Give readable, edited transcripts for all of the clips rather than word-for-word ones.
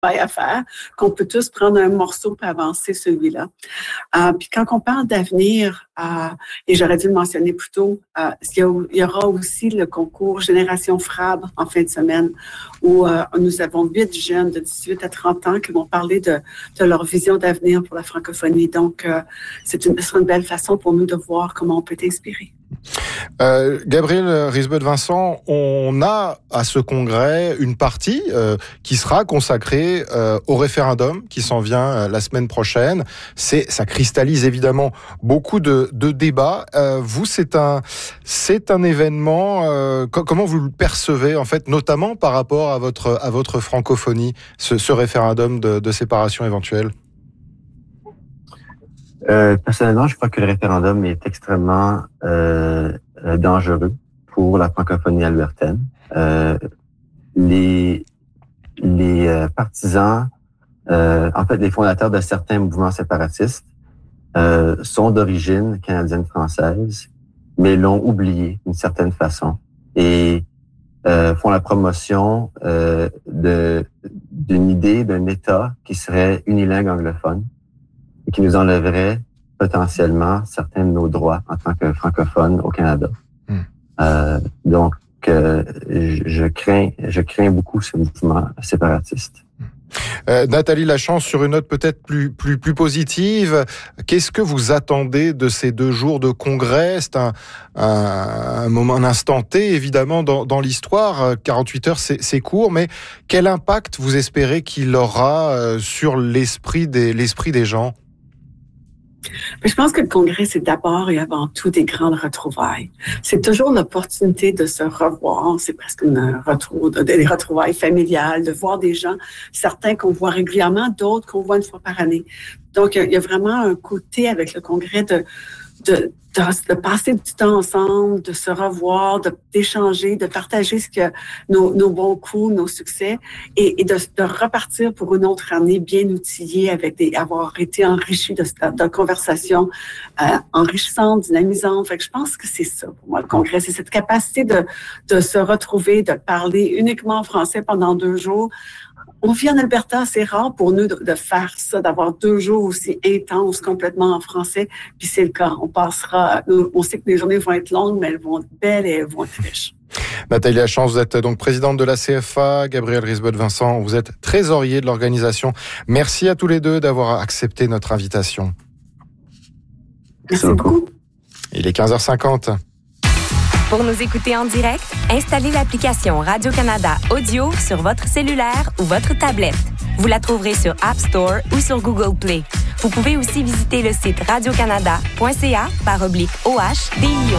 à faire, qu'on peut tous prendre un morceau pour avancer celui-là. Puis quand on parle d'avenir, et j'aurais dû le mentionner plus tôt, il y aura aussi le concours Génération FRAB en fin de semaine, où nous avons 8 jeunes de 18 à 30 ans qui vont parler de leur vision d'avenir pour la francophonie. Donc, ce sera une belle façon pour nous de voir comment on peut t'inspirer. Gabrielle Risebeudt-Vincent, on a à ce congrès une partie qui sera consacrée au référendum qui s'en vient la semaine prochaine. Ça cristallise évidemment beaucoup de débats. Vous, c'est un événement. Comment vous le percevez en fait, notamment par rapport à votre francophonie, ce référendum de séparation éventuelle? Personnellement, je crois que le référendum est extrêmement dangereux pour la francophonie albertaine. Les partisans, en fait, les fondateurs de certains mouvements séparatistes sont d'origine canadienne-française, mais l'ont oublié d'une certaine façon et font la promotion d'une idée d'un État qui serait unilingue anglophone et qui nous enlèverait potentiellement certains de nos droits en tant que francophones au Canada. Donc, je crains beaucoup ce mouvement séparatiste. Nathalie Lachance, sur une note peut-être plus positive, qu'est-ce que vous attendez de ces 2 jours de congrès? C'est un moment, un instant T, évidemment, dans l'histoire. 48 heures, c'est court, mais quel impact vous espérez qu'il aura sur l'esprit des gens? Je pense que le congrès, c'est d'abord et avant tout des grandes retrouvailles. C'est toujours l'opportunité de se revoir. C'est presque des retrouvailles familiales, de voir des gens, certains qu'on voit régulièrement, d'autres qu'on voit une fois par année. Donc, il y a vraiment un côté avec le congrès de passer du temps ensemble, de se revoir, d'échanger, de partager nos bons coups, nos succès et de repartir pour une autre année bien outillée avoir été enrichi de conversations enrichissantes, dynamisantes. Fait que je pense que c'est ça pour moi, le congrès. C'est cette capacité de se retrouver, de parler uniquement en français pendant 2 jours. On vit en Alberta, c'est rare pour nous de faire ça, d'avoir 2 jours aussi intenses complètement en français, puis c'est le cas. On sait que les journées vont être longues, mais elles vont être belles et elles vont être riches. Nathalie Lachance, vous êtes donc présidente de la CFA, Gabrielle Risebeudt-Vincent, vous êtes trésorier de l'organisation. Merci à tous les deux d'avoir accepté notre invitation. Merci beaucoup. Il est 15h50. Pour nous écouter en direct, installez l'application Radio-Canada Audio sur votre cellulaire ou votre tablette. Vous la trouverez sur App Store ou sur Google Play. Vous pouvez aussi visiter le site radiocanada.ca/OHDIO.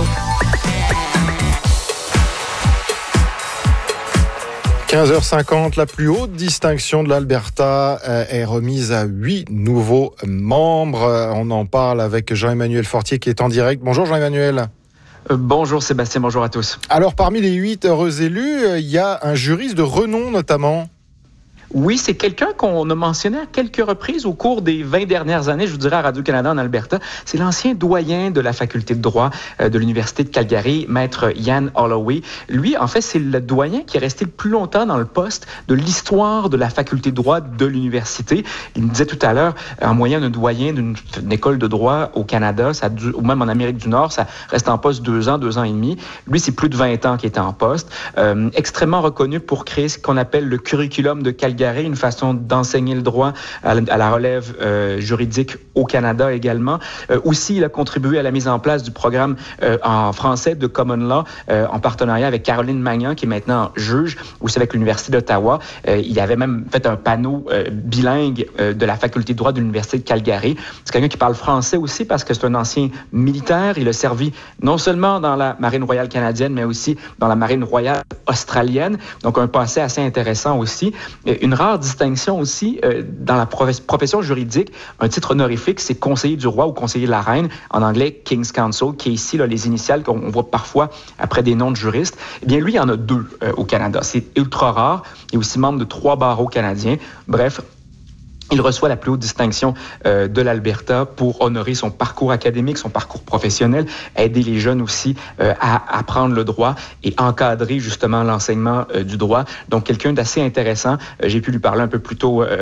15h50, la plus haute distinction de l'Alberta est remise à 8 nouveaux membres. On en parle avec Jean-Emmanuel Fortier qui est en direct. Bonjour Jean-Emmanuel. Bonjour Sébastien, bonjour à tous. Alors parmi les 8 heureux élus, il y a un juriste de renom notamment. Oui, c'est quelqu'un qu'on a mentionné à quelques reprises au cours des 20 dernières années, je vous dirais, à Radio-Canada en Alberta. C'est l'ancien doyen de la faculté de droit de l'Université de Calgary, maître Ian Holloway. Lui, en fait, c'est le doyen qui est resté le plus longtemps dans le poste de l'histoire de la faculté de droit de l'université. Il me disait tout à l'heure, en moyenne, un doyen d'une école de droit au Canada, ou même en Amérique du Nord, ça reste en poste 2 ans, 2 ans et demi. Lui, c'est plus de 20 ans qu'il était en poste. Extrêmement reconnu pour créer ce qu'on appelle le curriculum de Calgary, une façon d'enseigner le droit à la relève juridique au Canada également. Aussi, il a contribué à la mise en place du programme en français de Common Law en partenariat avec Caroline Magnan, qui est maintenant juge, aussi avec l'Université d'Ottawa. Il avait même fait un panneau bilingue de la faculté de droit de l'Université de Calgary. C'est quelqu'un qui parle français aussi parce que c'est un ancien militaire. Il a servi non seulement dans la Marine royale canadienne, mais aussi dans la Marine royale australienne. Donc, un passé assez intéressant aussi. Une rare distinction aussi dans la profession juridique, un titre honorifique, c'est conseiller du roi ou conseiller de la reine, en anglais King's Counsel, qui est ici là, les initiales qu'on voit parfois après des noms de juristes. Eh bien, lui, il y en a 2 au Canada. C'est ultra rare. Il est aussi membre de 3 barreaux canadiens. Bref, Il reçoit la plus haute distinction de l'Alberta pour honorer son parcours académique, son parcours professionnel, aider les jeunes aussi à apprendre le droit et encadrer justement l'enseignement du droit. Donc, quelqu'un d'assez intéressant. J'ai pu lui parler un peu plus tôt